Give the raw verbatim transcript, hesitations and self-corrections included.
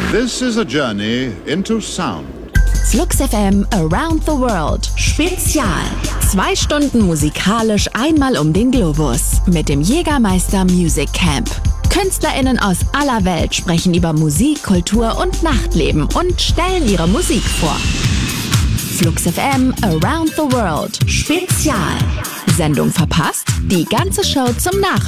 This is a journey into sound. Flux F M Around the World Spezial. Zwei Stunden musikalisch einmal um den Globus mit dem Jägermeister Music Camp. KünstlerInnen aus aller Welt sprechen über Musik, Kultur und Nachtleben und stellen ihre Musik vor. Flux F M Around the World Spezial. Sendung verpasst? Die ganze Show zum Nachhören